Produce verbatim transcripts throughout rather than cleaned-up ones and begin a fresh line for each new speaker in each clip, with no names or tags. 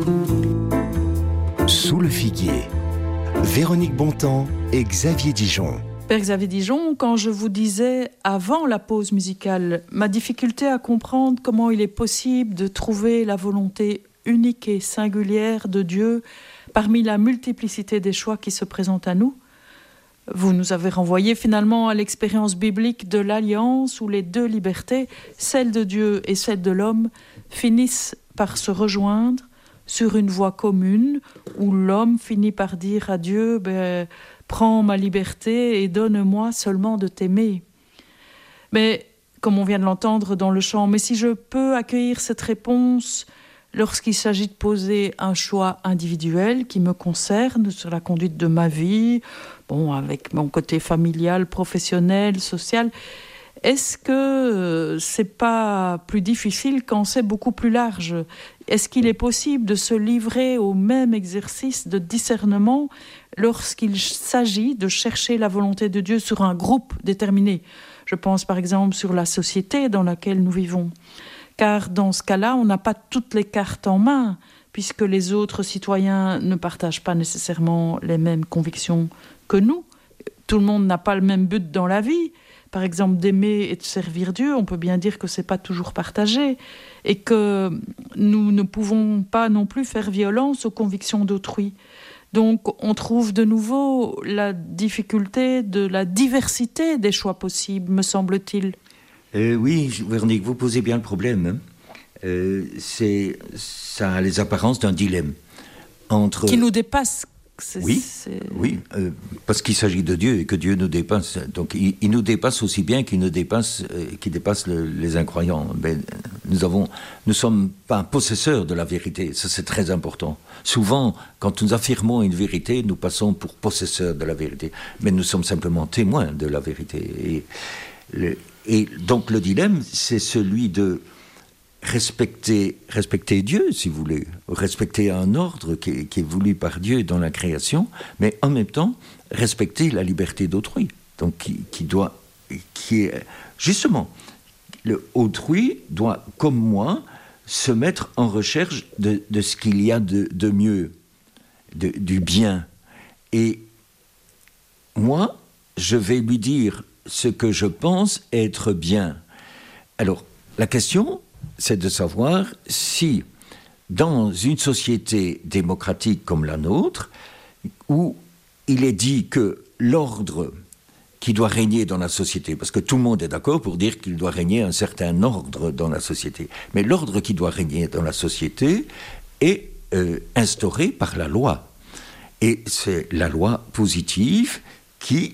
Sous le figuier, Véronique Bontemps et Xavier Dijon.
Père Xavier Dijon, quand je vous disais avant la pause musicale, ma difficulté à comprendre comment il est possible de trouver la volonté unique et singulière de Dieu parmi la multiplicité des choix qui se présentent à nous, vous nous avez renvoyé finalement à l'expérience biblique de l'alliance où les deux libertés, celle de Dieu et celle de l'homme, finissent par se rejoindre sur une voie commune où l'homme finit par dire à Dieu ben, « Prends ma liberté et donne-moi seulement de t'aimer ». Mais, comme on vient de l'entendre dans le chant, mais si je peux accueillir cette réponse lorsqu'il s'agit de poser un choix individuel qui me concerne sur la conduite de ma vie, bon, avec mon côté familial, professionnel, social, est-ce que euh, c'est pas plus difficile quand c'est beaucoup plus large ? Est-ce qu'il est possible de se livrer au même exercice de discernement lorsqu'il s'agit de chercher la volonté de Dieu sur un groupe déterminé ? Je pense par exemple sur la société dans laquelle nous vivons. Car dans ce cas-là, on n'a pas toutes les cartes en main, puisque les autres citoyens ne partagent pas nécessairement les mêmes convictions que nous. Tout le monde n'a pas le même but dans la vie. Par exemple, d'aimer et de servir Dieu, on peut bien dire que ce n'est pas toujours partagé et que nous ne pouvons pas non plus faire violence aux convictions d'autrui. Donc, on trouve de nouveau la difficulté de la diversité des choix possibles, me semble-t-il.
Euh, oui, Véronique, vous posez bien le problème. Hein. Euh, c'est, ça a les apparences d'un dilemme. Entre...
Qui nous dépasse. C'est,
oui,
c'est...
oui euh, parce qu'il s'agit de Dieu et que Dieu nous dépasse. Donc, il, il nous dépasse aussi bien qu'il nous dépasse, euh, qu'il dépasse le, les incroyants. Ben, nous avons, nous sommes pas possesseurs de la vérité. Ça, c'est très important. Souvent, quand nous affirmons une vérité, nous passons pour possesseurs de la vérité. Mais nous sommes simplement témoins de la vérité. Et, le, et donc, le dilemme, c'est celui de Respecter, respecter Dieu, si vous voulez, respecter un ordre qui est, qui est voulu par Dieu dans la création, mais en même temps, respecter la liberté d'autrui. Donc, qui, qui doit, qui est, justement, le autrui doit, comme moi, se mettre en recherche de, de ce qu'il y a de, de mieux, de, du bien. Et moi, je vais lui dire ce que je pense être bien. Alors, la question, c'est de savoir si, dans une société démocratique comme la nôtre, où il est dit que l'ordre qui doit régner dans la société, parce que tout le monde est d'accord pour dire qu'il doit régner un certain ordre dans la société, mais l'ordre qui doit régner dans la société est euh, instauré par la loi. Et c'est la loi positive qui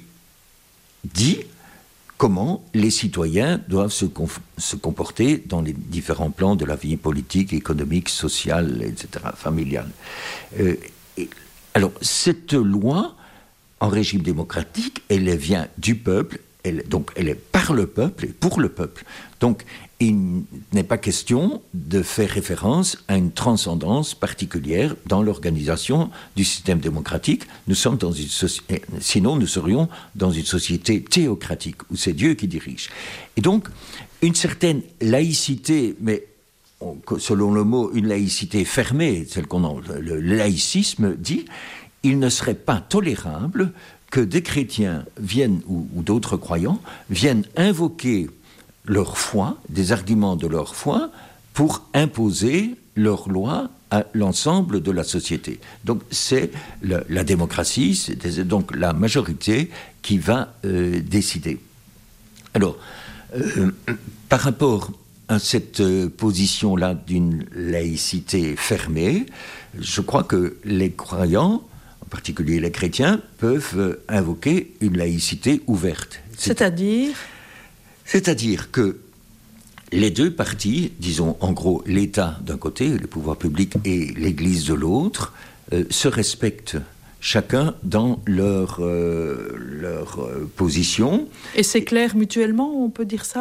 dit comment les citoyens doivent se, conf- se comporter dans les différents plans de la vie politique, économique, sociale, et cetera, familiale. Euh, et, alors, cette loi, en régime démocratique, elle vient du peuple, elle, donc elle est par le peuple et pour le peuple. Donc, il n'est pas question de faire référence à une transcendance particulière dans l'organisation du système démocratique. Nous sommes dans une société, sinon nous serions dans une société théocratique où c'est Dieu qui dirige. Et donc, une certaine laïcité, mais selon le mot, une laïcité fermée, celle qu'on a, le laïcisme dit, il ne serait pas tolérable que des chrétiens viennent, ou, ou d'autres croyants, viennent invoquer leur foi, des arguments de leur foi, pour imposer leur loi à l'ensemble de la société. Donc c'est le, la démocratie, c'est donc la majorité qui va euh, décider. Alors, euh, par rapport à cette euh, position-là d'une laïcité fermée, je crois que les croyants, en particulier les chrétiens, peuvent euh, invoquer une laïcité ouverte.
C'est-à-dire ?
C'est-à-dire que les deux parties, disons en gros l'État d'un côté, les pouvoirs publics et l'Église de l'autre, euh, se respectent chacun dans leur, euh, leur euh, position.
Et c'est clair mutuellement, on peut dire ça ?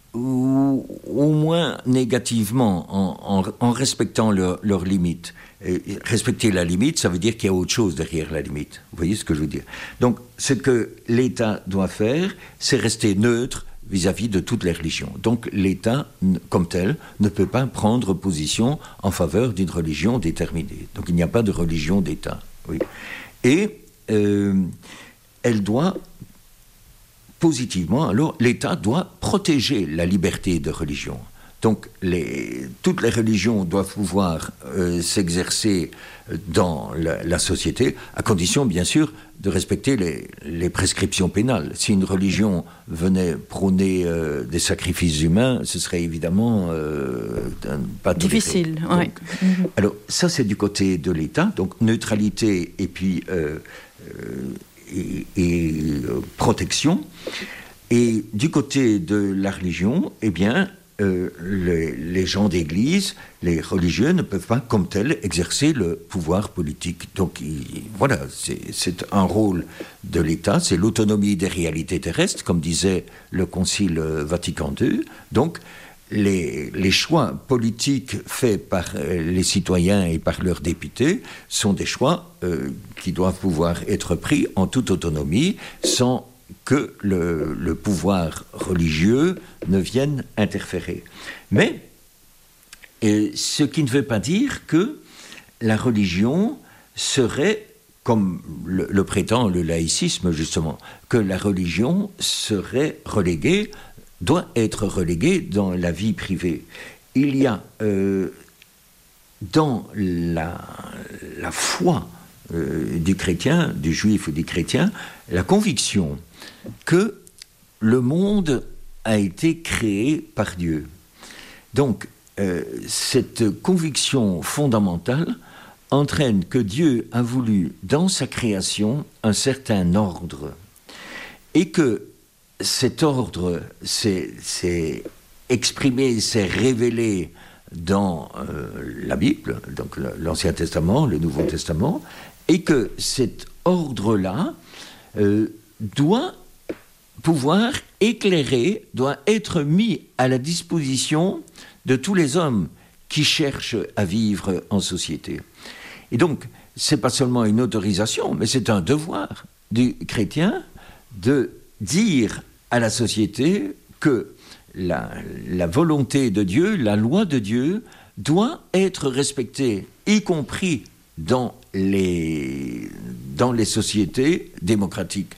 Ou au moins négativement, en, en, en respectant leurs leur limites. Et respecter la limite, ça veut dire qu'il y a autre chose derrière la limite. Vous voyez ce que je veux dire ? Donc, ce que l'État doit faire, c'est rester neutre vis-à-vis de toutes les religions. Donc l'État, comme tel, ne peut pas prendre position en faveur d'une religion déterminée. Donc il n'y a pas de religion d'État. Oui. Et euh, elle doit, positivement, alors l'État doit protéger la liberté de religion. Donc les, toutes les religions doivent pouvoir euh, s'exercer dans la, la société, à condition bien sûr de respecter les, les prescriptions pénales. Si une religion venait prôner euh, des sacrifices humains, ce serait évidemment euh, pas toléré.
Difficile,
donc,
oui.
Alors ça c'est du côté de l'État, donc neutralité et puis euh, euh, et, et euh, protection. Et du côté de la religion, eh bien Euh, les, les gens d'église, les religieux ne peuvent pas, comme tels, exercer le pouvoir politique. Donc, il, voilà, c'est, c'est un rôle de l'État, c'est l'autonomie des réalités terrestres, comme disait le Concile Vatican deux. Donc, les, les choix politiques faits par les citoyens et par leurs députés sont des choix euh, qui doivent pouvoir être pris en toute autonomie, sans que le, le pouvoir religieux ne vienne interférer. Mais euh, ce qui ne veut pas dire que la religion serait, comme le, le prétend le laïcisme justement, que la religion serait reléguée, doit être reléguée dans la vie privée. Il y a euh, dans la, la foi euh, du chrétien, du juif ou du chrétien, la conviction que le monde a été créé par Dieu. Donc, euh, cette conviction fondamentale entraîne que Dieu a voulu, dans sa création, un certain ordre. Et que cet ordre s'est, s'est exprimé, s'est révélé dans euh, la Bible, donc l'Ancien Testament, le Nouveau Testament, et que cet ordre-là euh, doit pouvoir éclairer, doit être mis à la disposition de tous les hommes qui cherchent à vivre en société. Et donc, ce n'est pas seulement une autorisation, mais c'est un devoir du chrétien de dire à la société que la, la volonté de Dieu, la loi de Dieu, doit être respectée, y compris dans les, dans les sociétés démocratiques.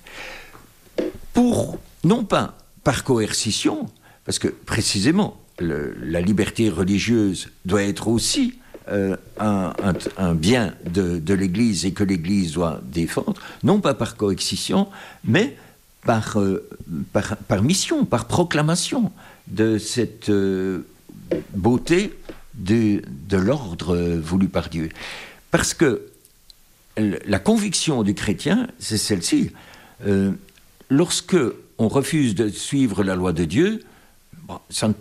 Pour, non pas par coercition, parce que précisément, le, la liberté religieuse doit être aussi euh, un, un, un bien de, de l'Église et que l'Église doit défendre, non pas par coercition, mais par, euh, par, par mission, par proclamation de cette euh, beauté de, de l'ordre voulu par Dieu. Parce que la conviction du chrétien, c'est celle-ci. Euh, lorsque on refuse de suivre la loi de Dieu, bon, ça,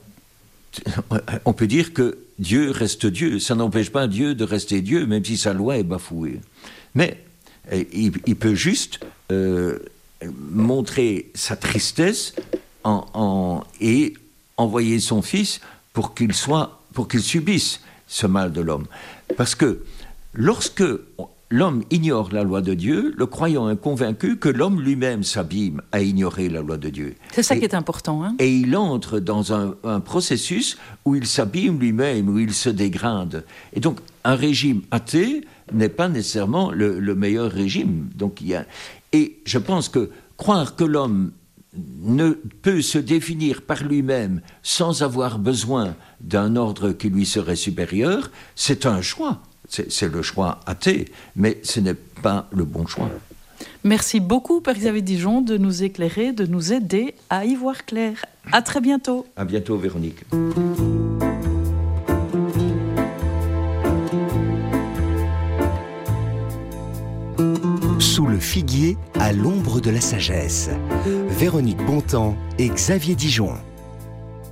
on peut dire que Dieu reste Dieu. Ça n'empêche pas Dieu de rester Dieu, même si sa loi est bafouée. Mais il, il peut juste euh, montrer sa tristesse en, en, et envoyer son Fils pour qu'il soit, pour qu'il subisse ce mal de l'homme. Parce que lorsque l'homme ignore la loi de Dieu, le croyant est convaincu que l'homme lui-même s'abîme à ignorer la loi de Dieu.
C'est ça
et,
qui est important. Hein?
Et il entre dans un, un processus où il s'abîme lui-même, où il se dégrade. Et donc, un régime athée n'est pas nécessairement le, le meilleur régime. Donc, il y a... Et je pense que croire que l'homme ne peut se définir par lui-même sans avoir besoin d'un ordre qui lui serait supérieur, c'est un choix. C'est, c'est le choix athée, mais ce n'est pas le bon choix.
Merci beaucoup, Père Xavier Dijon, de nous éclairer, de nous aider à y voir clair. À très bientôt.
À bientôt, Véronique.
Sous le figuier, à l'ombre de la sagesse. Véronique Bontemps et Xavier Dijon.